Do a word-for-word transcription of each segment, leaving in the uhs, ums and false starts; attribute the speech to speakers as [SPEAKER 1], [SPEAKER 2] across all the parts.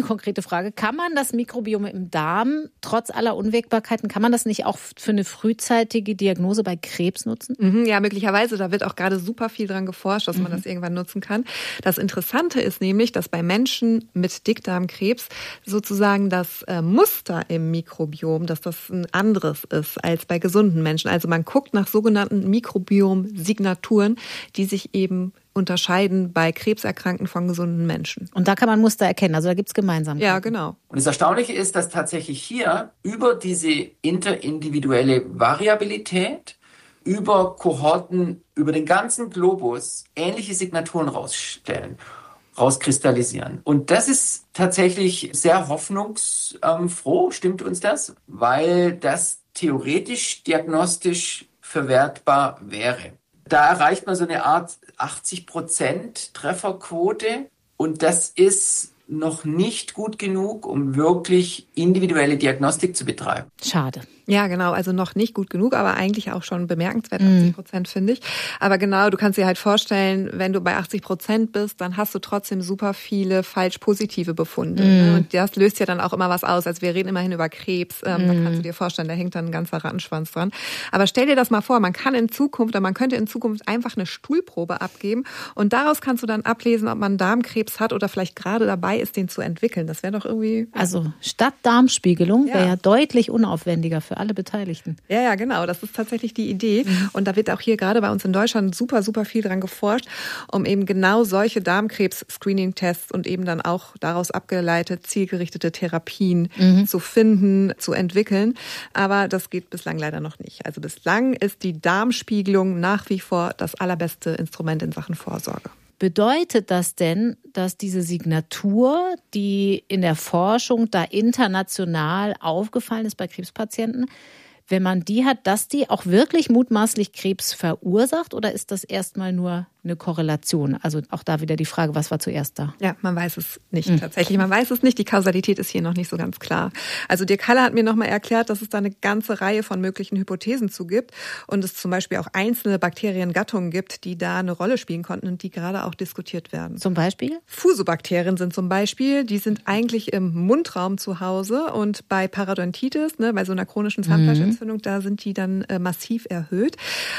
[SPEAKER 1] konkrete Frage. Kann man das Mikrobiom im Darm, trotz aller Unwägbarkeiten, kann man das nicht auch für eine frühzeitige Diagnose bei Krebs nutzen?
[SPEAKER 2] Mhm, ja, möglicherweise. Da wird auch gerade super viel dran geforscht, dass man mhm. das irgendwann nutzen kann. Das Interessante ist nämlich, dass bei Menschen mit Dickdarmkrebs sozusagen das äh, Muster im Mikrobiom, dass das ein anderes ist als bei gesunden Menschen. Also man guckt nach sogenannten Mikrobiom-Signaturen, die sich eben unterscheiden bei Krebserkrankten von gesunden Menschen.
[SPEAKER 1] Und da kann man Muster erkennen, also da gibt es Gemeinsamkeiten.
[SPEAKER 2] Ja, genau.
[SPEAKER 3] Und das Erstaunliche ist, dass tatsächlich hier über diese interindividuelle Variabilität, über Kohorten, über den ganzen Globus ähnliche Signaturen rausstellen, rauskristallisieren. Und das ist tatsächlich sehr hoffnungsfroh, stimmt uns das? Weil das theoretisch diagnostisch verwertbar wäre. Da erreicht man so eine Art achtzig Prozent Trefferquote und das ist noch nicht gut genug, um wirklich individuelle Diagnostik zu betreiben.
[SPEAKER 1] Schade.
[SPEAKER 2] Ja, genau. Also noch nicht gut genug, aber eigentlich auch schon bemerkenswert, achtzig Prozent, finde ich. Aber genau, du kannst dir halt vorstellen, wenn du bei achtzig Prozent bist, dann hast du trotzdem super viele falsch positive Befunde. Mm. Und das löst ja dann auch immer was aus. Also wir reden immerhin über Krebs. Ähm, mm. Da kannst du dir vorstellen, da hängt dann ein ganzer Rattenschwanz dran. Aber stell dir das mal vor, man kann in Zukunft, oder man könnte in Zukunft einfach eine Stuhlprobe abgeben und daraus kannst du dann ablesen, ob man Darmkrebs hat oder vielleicht gerade dabei ist, den zu entwickeln. Das wäre doch irgendwie...
[SPEAKER 1] Also statt Darmspiegelung
[SPEAKER 2] ja.
[SPEAKER 1] wäre ja deutlich unaufwendiger für alle Beteiligten.
[SPEAKER 2] Ja, ja, genau. Das ist tatsächlich die Idee. Mhm. Und da wird auch hier gerade bei uns in Deutschland super, super viel dran geforscht, um eben genau solche Darmkrebs-Screening-Tests und eben dann auch daraus abgeleitet zielgerichtete Therapien mhm. zu finden, zu entwickeln. Aber das geht bislang leider noch nicht. Also bislang ist die Darmspiegelung nach wie vor das allerbeste Instrument in Sachen Vorsorge.
[SPEAKER 1] Bedeutet das denn, dass diese Signatur, die in der Forschung da international aufgefallen ist bei Krebspatienten, wenn man die hat, dass die auch wirklich mutmaßlich Krebs verursacht, oder ist das erstmal nur eine Korrelation? Also auch da wieder die Frage, was war zuerst da?
[SPEAKER 2] Ja, man weiß es nicht mhm. tatsächlich. Man weiß es nicht. Die Kausalität ist hier noch nicht so ganz klar. Also Dirk Haller hat mir nochmal erklärt, dass es da eine ganze Reihe von möglichen Hypothesen zu gibt und es zum Beispiel auch einzelne Bakteriengattungen gibt, die da eine Rolle spielen konnten und die gerade auch diskutiert werden.
[SPEAKER 1] Zum Beispiel?
[SPEAKER 2] Fusobakterien sind zum Beispiel, die sind eigentlich im Mundraum zu Hause und bei Parodontitis, ne, bei so einer chronischen Zahnfleischentzündung, mhm. da sind die dann äh, massiv erhöht.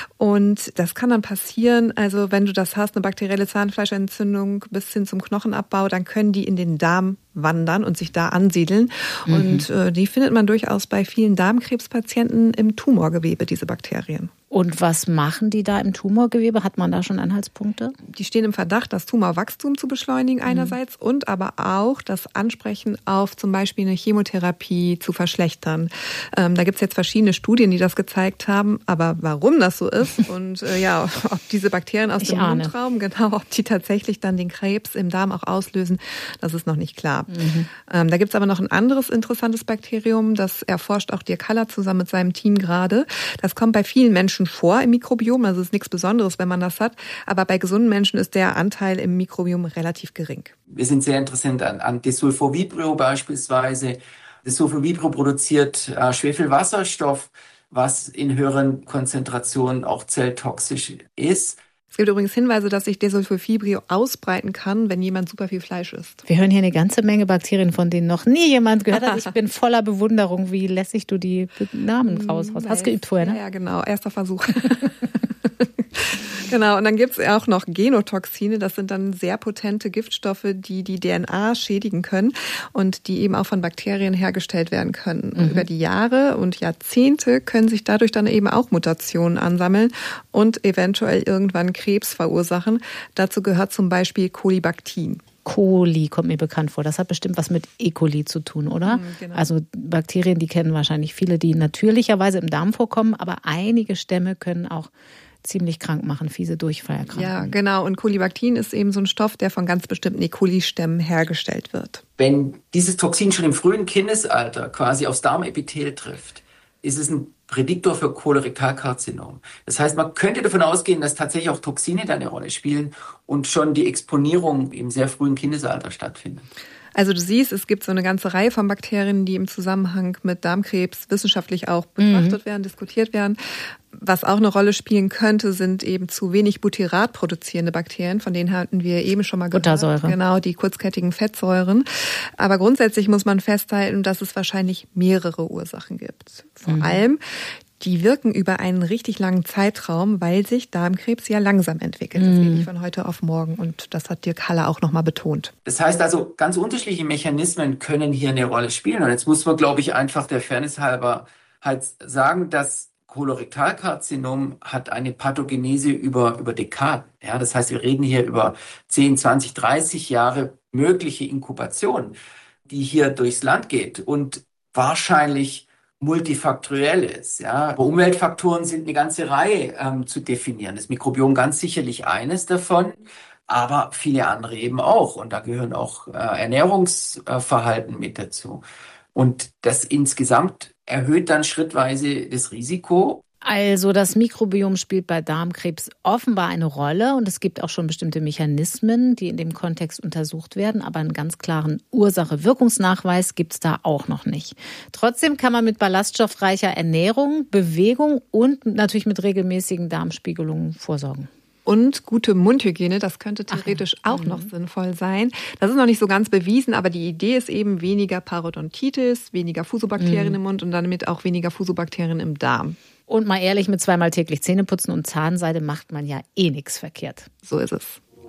[SPEAKER 2] Und das kann dann passieren, also wenn du das hast, eine bakterielle Zahnfleischentzündung bis hin zum Knochenabbau, dann können die in den Darm wandern und sich da ansiedeln. Mhm. Und äh, die findet man durchaus bei vielen Darmkrebspatienten im Tumorgewebe, diese Bakterien.
[SPEAKER 1] Und was machen die da im Tumorgewebe? Hat man da schon Anhaltspunkte?
[SPEAKER 2] Die stehen im Verdacht, das Tumorwachstum zu beschleunigen einerseits mhm. und aber auch das Ansprechen auf zum Beispiel eine Chemotherapie zu verschlechtern. Ähm, da gibt es jetzt verschiedene Studien, die das gezeigt haben. Aber warum das so ist und äh, ja, ob diese Bakterien aus
[SPEAKER 1] ich
[SPEAKER 2] dem
[SPEAKER 1] ahne.
[SPEAKER 2] Mundraum, genau, ob die tatsächlich dann den Krebs im Darm auch auslösen, das ist noch nicht klar. Mhm. Ähm, da gibt es aber noch ein anderes interessantes Bakterium, das erforscht auch Dirk Haller zusammen mit seinem Team gerade. Das kommt bei vielen Menschen vor im Mikrobiom, also ist nichts Besonderes, wenn man das hat. Aber bei gesunden Menschen ist der Anteil im Mikrobiom relativ gering.
[SPEAKER 3] Wir sind sehr interessiert an, an Desulfovibrio beispielsweise. Desulfovibrio produziert äh, Schwefelwasserstoff, was in höheren Konzentrationen auch zelltoxisch ist.
[SPEAKER 2] Es gibt übrigens Hinweise, dass sich Desulfovibrio ausbreiten kann, wenn jemand super viel Fleisch isst.
[SPEAKER 1] Wir hören hier eine ganze Menge Bakterien, von denen noch nie jemand gehört hat. Ich bin voller Bewunderung, wie lässig du die Namen raushaust. Hast geübt vorher, ne?
[SPEAKER 2] Ja, genau. Erster Versuch. Genau, und dann gibt's auch noch Genotoxine. Das sind dann sehr potente Giftstoffe, die die D N A schädigen können und die eben auch von Bakterien hergestellt werden können. Mhm. Über die Jahre und Jahrzehnte können sich dadurch dann eben auch Mutationen ansammeln und eventuell irgendwann Krebs verursachen. Dazu gehört zum Beispiel Kolibaktin.
[SPEAKER 1] Coli kommt mir bekannt vor. Das hat bestimmt was mit E. coli zu tun, oder? Mhm, genau. Also Bakterien, die kennen wahrscheinlich viele, die natürlicherweise im Darm vorkommen, aber einige Stämme können auch ziemlich krank machen, fiese Durchfallerkrankungen.
[SPEAKER 2] Ja, genau. Und Kolibaktin ist eben so ein Stoff, der von ganz bestimmten E. coli-Stämmen hergestellt wird.
[SPEAKER 3] Wenn dieses Toxin schon im frühen Kindesalter quasi aufs Darmepithel trifft, ist es ein Prädiktor für Kolorektalkarzinom. Das heißt, man könnte davon ausgehen, dass tatsächlich auch Toxine da eine Rolle spielen und schon die Exponierung im sehr frühen Kindesalter stattfindet.
[SPEAKER 2] Also du siehst, es gibt so eine ganze Reihe von Bakterien, die im Zusammenhang mit Darmkrebs wissenschaftlich auch betrachtet mhm. werden, diskutiert werden. Was auch eine Rolle spielen könnte, sind eben zu wenig Butyrat produzierende Bakterien, von denen hatten wir eben schon mal gehört.
[SPEAKER 1] Buttersäure.
[SPEAKER 2] Genau, die kurzkettigen Fettsäuren. Aber grundsätzlich muss man festhalten, dass es wahrscheinlich mehrere Ursachen gibt. Vor mhm. allem, die wirken über einen richtig langen Zeitraum, weil sich Darmkrebs ja langsam entwickelt. Das geht nicht von heute auf morgen. Und das hat Dirk Haller auch nochmal betont.
[SPEAKER 3] Das heißt also, ganz unterschiedliche Mechanismen können hier eine Rolle spielen. Und jetzt muss man, glaube ich, einfach der Fairness halber halt sagen, dass Kolorektalkarzinom hat eine Pathogenese über, über Dekaden. Ja, das heißt, wir reden hier über zehn, zwanzig, dreißig Jahre mögliche Inkubation, die hier durchs Land geht und wahrscheinlich multifaktoriell ist. Ja. Umweltfaktoren sind eine ganze Reihe ähm, zu definieren. Das Mikrobiom ganz sicherlich eines davon, aber viele andere eben auch. Und da gehören auch äh, Ernährungsverhalten mit dazu. Und das insgesamt erhöht dann schrittweise das Risiko.
[SPEAKER 1] Also das Mikrobiom spielt bei Darmkrebs offenbar eine Rolle und es gibt auch schon bestimmte Mechanismen, die in dem Kontext untersucht werden, aber einen ganz klaren Ursache-Wirkungsnachweis gibt es da auch noch nicht. Trotzdem kann man mit ballaststoffreicher Ernährung, Bewegung und natürlich mit regelmäßigen Darmspiegelungen vorsorgen.
[SPEAKER 2] Und gute Mundhygiene, das könnte theoretisch Ach, auch mhm. noch sinnvoll sein. Das ist noch nicht so ganz bewiesen, aber die Idee ist eben weniger Parodontitis, weniger Fusobakterien mhm. im Mund und damit auch weniger Fusobakterien im Darm.
[SPEAKER 1] Und mal ehrlich, mit zweimal täglich Zähne putzen und Zahnseide macht man ja eh nichts verkehrt.
[SPEAKER 2] So ist es.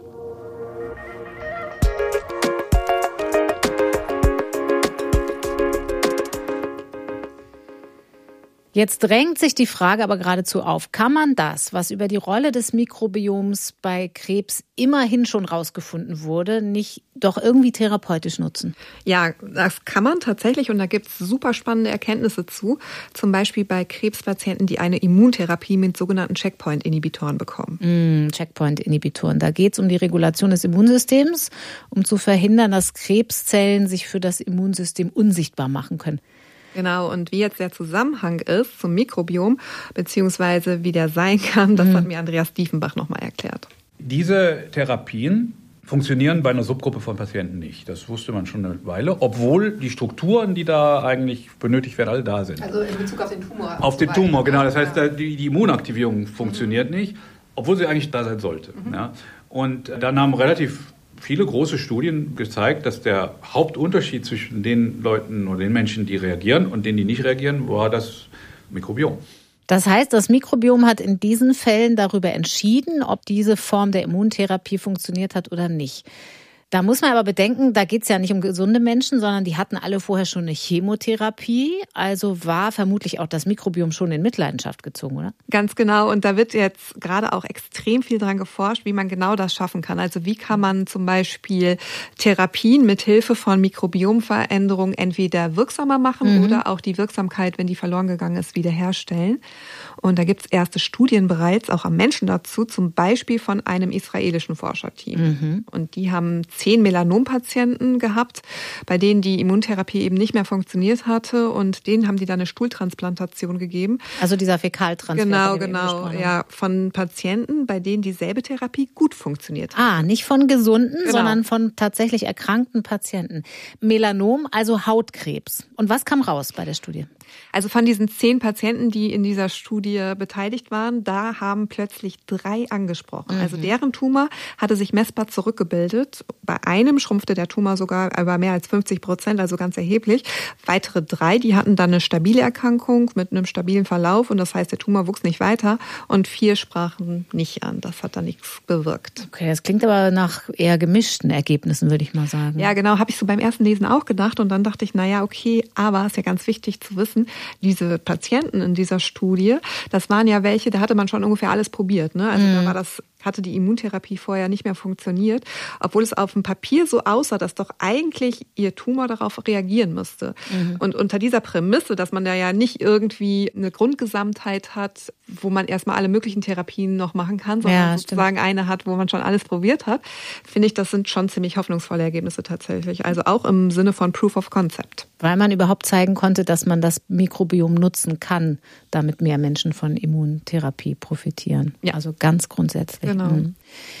[SPEAKER 1] Jetzt drängt sich die Frage aber geradezu auf, kann man das, was über die Rolle des Mikrobioms bei Krebs immerhin schon rausgefunden wurde, nicht doch irgendwie therapeutisch nutzen?
[SPEAKER 2] Ja, das kann man tatsächlich und da gibt es super spannende Erkenntnisse zu. Zum Beispiel bei Krebspatienten, die eine Immuntherapie mit sogenannten Checkpoint-Inhibitoren bekommen.
[SPEAKER 1] Mm, Checkpoint-Inhibitoren, da geht es um die Regulation des Immunsystems, um zu verhindern, dass Krebszellen sich für das Immunsystem unsichtbar machen können.
[SPEAKER 2] Genau, und wie jetzt der Zusammenhang ist zum Mikrobiom, beziehungsweise wie der sein kann, das mhm. hat mir Andreas Diefenbach nochmal erklärt.
[SPEAKER 4] Diese Therapien funktionieren bei einer Subgruppe von Patienten nicht. Das wusste man schon eine Weile, obwohl die Strukturen, die da eigentlich benötigt werden, alle da sind.
[SPEAKER 2] Also in Bezug auf den Tumor.
[SPEAKER 4] Auf den Tumor, genau. Das heißt, die, die Immunaktivierung funktioniert mhm. nicht, obwohl sie eigentlich da sein sollte. Mhm. Ja. Und dann haben relativ viele große Studien gezeigt, dass der Hauptunterschied zwischen den Leuten oder den Menschen, die reagieren und denen, die nicht reagieren, war das Mikrobiom.
[SPEAKER 1] Das heißt, das Mikrobiom hat in diesen Fällen darüber entschieden, ob diese Form der Immuntherapie funktioniert hat oder nicht. Da muss man aber bedenken, da geht es ja nicht um gesunde Menschen, sondern die hatten alle vorher schon eine Chemotherapie. Also war vermutlich auch das Mikrobiom schon in Mitleidenschaft gezogen, oder?
[SPEAKER 2] Ganz genau. Und da wird jetzt gerade auch extrem viel dran geforscht, wie man genau das schaffen kann. Also wie kann man zum Beispiel Therapien mit Hilfe von Mikrobiomveränderungen entweder wirksamer machen mhm. oder auch die Wirksamkeit, wenn die verloren gegangen ist, wiederherstellen. Und da gibt es erste Studien bereits, auch am Menschen dazu, zum Beispiel von einem israelischen Forscherteam. Mhm. Und die haben zehn Melanompatienten gehabt, bei denen die Immuntherapie eben nicht mehr funktioniert hatte. Und denen haben die dann eine Stuhltransplantation gegeben.
[SPEAKER 1] Also dieser Fäkaltransfer.
[SPEAKER 2] Genau, genau. Ja, von Patienten, bei denen dieselbe Therapie gut funktioniert hat.
[SPEAKER 1] Ah, nicht von gesunden, genau. sondern von tatsächlich erkrankten Patienten. Melanom, also Hautkrebs. Und was kam raus bei der Studie?
[SPEAKER 2] Also von diesen zehn Patienten, die in dieser Studie beteiligt waren, da haben plötzlich drei angesprochen. Mhm. Also deren Tumor hatte sich messbar zurückgebildet. Bei einem schrumpfte der Tumor sogar über mehr als fünfzig Prozent, also ganz erheblich. Weitere drei, die hatten dann eine stabile Erkrankung mit einem stabilen Verlauf und das heißt, der Tumor wuchs nicht weiter und vier sprachen nicht an. Das hat dann nichts bewirkt.
[SPEAKER 1] Okay, das klingt aber nach eher gemischten Ergebnissen, würde ich mal sagen.
[SPEAKER 2] Ja, genau, habe ich so beim ersten Lesen auch gedacht und dann dachte ich, naja, okay, aber ist ja ganz wichtig zu wissen, diese Patienten in dieser Studie, das waren ja welche, da hatte man schon ungefähr alles probiert, ne? Also mhm. da war das, hatte die Immuntherapie vorher nicht mehr funktioniert, obwohl es auf dem Papier so aussah, dass doch eigentlich ihr Tumor darauf reagieren müsste. Mhm. Und unter dieser Prämisse, dass man da ja nicht irgendwie eine Grundgesamtheit hat, wo man erstmal alle möglichen Therapien noch machen kann, sondern ja, sozusagen stimmt. eine hat, wo man schon alles probiert hat, finde ich, das sind schon ziemlich hoffnungsvolle Ergebnisse tatsächlich. Also auch im Sinne von Proof of Concept.
[SPEAKER 1] Weil man überhaupt zeigen konnte, dass man das Mikrobiom nutzen kann, damit mehr Menschen von Immuntherapie profitieren. Ja. Also ganz grundsätzlich.
[SPEAKER 2] Genau.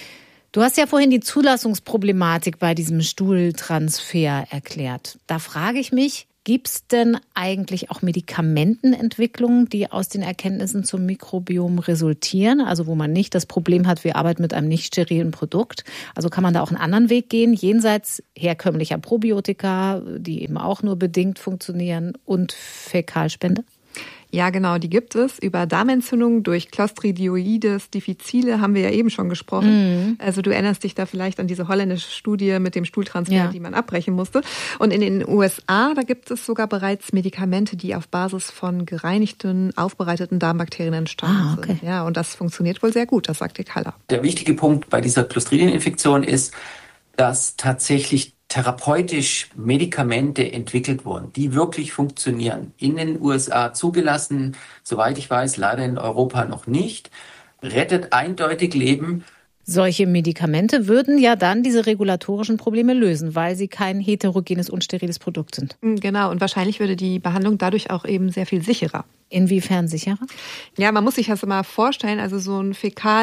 [SPEAKER 1] Du hast ja vorhin die Zulassungsproblematik bei diesem Stuhltransfer erklärt. Da frage ich mich, gibt es denn eigentlich auch Medikamentenentwicklungen, die aus den Erkenntnissen zum Mikrobiom resultieren? Also wo man nicht das Problem hat, wir arbeiten mit einem nicht sterilen Produkt. Also kann man da auch einen anderen Weg gehen, jenseits herkömmlicher Probiotika, die eben auch nur bedingt funktionieren, und Fäkalspende?
[SPEAKER 2] Ja, genau, die gibt es. Über Darmentzündung durch Clostridioides difficile haben wir ja eben schon gesprochen. Mhm. Also du erinnerst dich da vielleicht an diese holländische Studie mit dem Stuhltransfer, ja, die man abbrechen musste. Und in den U S A, da gibt es sogar bereits Medikamente, die auf Basis von gereinigten, aufbereiteten Darmbakterien entstanden ah, okay. sind. Ja, und das funktioniert wohl sehr gut, das sagt Dirk Haller.
[SPEAKER 3] Der wichtige Punkt bei dieser Clostridieninfektion ist, dass tatsächlich therapeutisch Medikamente entwickelt wurden, die wirklich funktionieren. In den U S A zugelassen, soweit ich weiß, leider in Europa noch nicht. Rettet eindeutig Leben.
[SPEAKER 1] Solche Medikamente würden ja dann diese regulatorischen Probleme lösen, weil sie kein heterogenes, unsteriles Produkt sind.
[SPEAKER 2] Genau, und wahrscheinlich würde die Behandlung dadurch auch eben sehr viel sicherer.
[SPEAKER 1] Inwiefern sicherer?
[SPEAKER 2] Ja, man muss sich das mal vorstellen, also so ein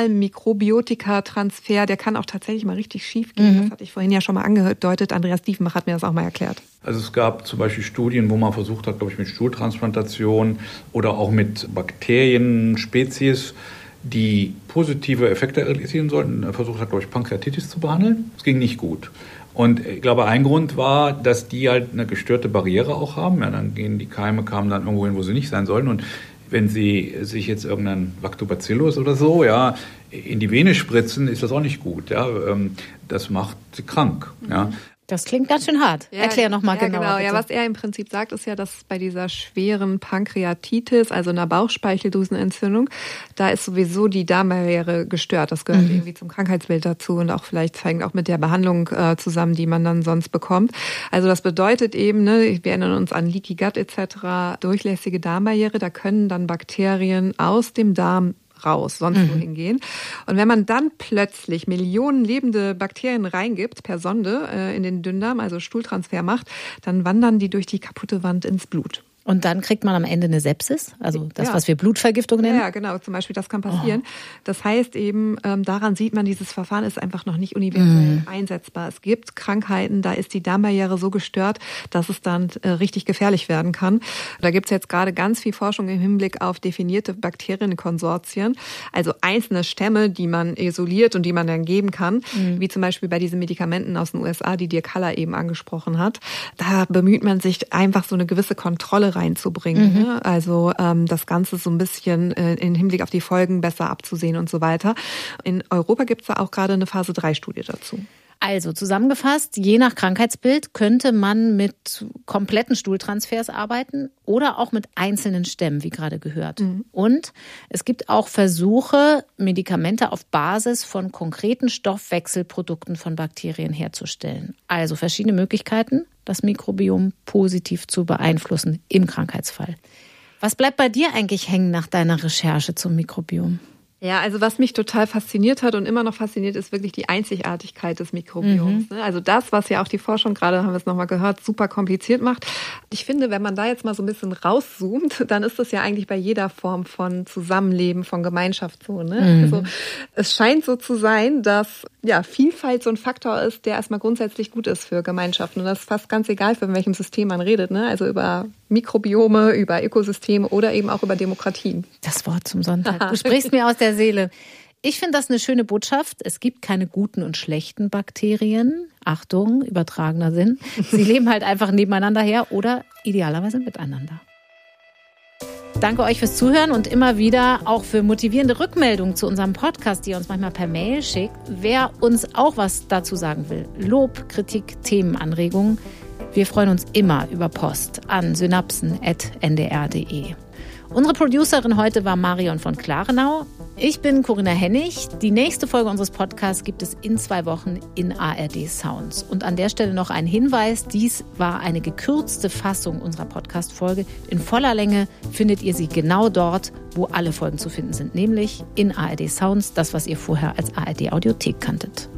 [SPEAKER 2] Fäkal-Mikrobiotika-Transfer, der kann auch tatsächlich mal richtig schief gehen. Mhm. Das hatte ich vorhin ja schon mal angedeutet. Andreas Diefenbach hat mir das auch mal erklärt.
[SPEAKER 4] Also es gab zum Beispiel Studien, wo man versucht hat, glaube ich, mit Stuhltransplantation oder auch mit Bakterienspezies, die positive Effekte realisieren sollten, versucht hat, glaube ich, Pankreatitis zu behandeln. Es ging nicht gut. Und ich glaube, ein Grund war, dass die halt eine gestörte Barriere auch haben. Ja, dann gehen die Keime, kamen dann irgendwo hin, wo sie nicht sein sollen. Und wenn sie sich jetzt irgendein Lactobacillus oder so, ja, in die Vene spritzen, ist das auch nicht gut. Ja, das macht sie krank. Ja.
[SPEAKER 1] Das klingt ganz schön hart. Ja, Erklär noch mal
[SPEAKER 2] ja,
[SPEAKER 1] genauer.
[SPEAKER 2] Genau.
[SPEAKER 1] Bitte.
[SPEAKER 2] Ja, was er im Prinzip sagt, ist ja, dass bei dieser schweren Pankreatitis, also einer Bauchspeicheldrüsenentzündung, da ist sowieso die Darmbarriere gestört. Das gehört mhm. irgendwie zum Krankheitsbild dazu und auch vielleicht hängt auch mit der Behandlung äh, zusammen, die man dann sonst bekommt. Also das bedeutet eben, ne, wir erinnern uns an Leaky Gut et cetera, durchlässige Darmbarriere, da können dann Bakterien aus dem Darm raus, sonst mhm. wohin gehen. Und wenn man dann plötzlich Millionen lebende Bakterien reingibt, per Sonde äh, in den Dünndarm, also Stuhltransfer macht, dann wandern die durch die kaputte Wand ins Blut.
[SPEAKER 1] Und dann kriegt man am Ende eine Sepsis, also das, ja. was wir Blutvergiftung nennen?
[SPEAKER 2] Ja, genau, zum Beispiel, das kann passieren. Oh. Das heißt eben, ähm, daran sieht man, dieses Verfahren ist einfach noch nicht universell mm. einsetzbar. Es gibt Krankheiten, da ist die Darmbarriere so gestört, dass es dann äh, richtig gefährlich werden kann. Da gibt es jetzt gerade ganz viel Forschung im Hinblick auf definierte Bakterienkonsortien, also einzelne Stämme, die man isoliert und die man dann geben kann, mm. wie zum Beispiel bei diesen Medikamenten aus den U S A, die Dirk Haller eben angesprochen hat. Da bemüht man sich einfach so eine gewisse Kontrolle reinzubringen. Mhm. Ne? Also ähm, das Ganze so ein bisschen äh, im Hinblick auf die Folgen besser abzusehen und so weiter. In Europa gibt es da auch gerade eine Phase drei Studie dazu.
[SPEAKER 1] Also zusammengefasst, je nach Krankheitsbild könnte man mit kompletten Stuhltransfers arbeiten oder auch mit einzelnen Stämmen, wie gerade gehört. Mhm. Und es gibt auch Versuche, Medikamente auf Basis von konkreten Stoffwechselprodukten von Bakterien herzustellen. Also verschiedene Möglichkeiten, das Mikrobiom positiv zu beeinflussen im Krankheitsfall. Was bleibt bei dir eigentlich hängen nach deiner Recherche zum Mikrobiom?
[SPEAKER 2] Ja, also was mich total fasziniert hat und immer noch fasziniert, ist wirklich die Einzigartigkeit des Mikrobioms. Mhm. Also das, was ja auch die Forschung, gerade haben wir es nochmal gehört, super kompliziert macht. Ich finde, wenn man da jetzt mal so ein bisschen rauszoomt, dann ist das ja eigentlich bei jeder Form von Zusammenleben, von Gemeinschaft so. Ne? Mhm. Also es scheint so zu sein, dass ja Vielfalt so ein Faktor ist, der erstmal grundsätzlich gut ist für Gemeinschaften. Und das ist fast ganz egal, von welchem System man redet. Ne? Also über Mikrobiome, über Ökosysteme oder eben auch über Demokratien.
[SPEAKER 1] Das Wort zum Sonntag. Du sprichst mir aus der Seele. Ich finde das eine schöne Botschaft. Es gibt keine guten und schlechten Bakterien. Achtung, übertragener Sinn. Sie leben halt einfach nebeneinander her oder idealerweise miteinander. Danke euch fürs Zuhören und immer wieder auch für motivierende Rückmeldungen zu unserem Podcast, die ihr uns manchmal per Mail schickt. Wer uns auch was dazu sagen will, Lob, Kritik, Themenanregungen, wir freuen uns immer über Post an synapsen at n d r punkt d e. Unsere Producerin heute war Marion von Klarenau. Ich bin Corinna Hennig. Die nächste Folge unseres Podcasts gibt es in zwei Wochen in A R D Sounds. Und an der Stelle noch ein Hinweis. Dies war eine gekürzte Fassung unserer Podcast-Folge. In voller Länge findet ihr sie genau dort, wo alle Folgen zu finden sind. Nämlich in A R D Sounds, das, was ihr vorher als A R D Audiothek kanntet.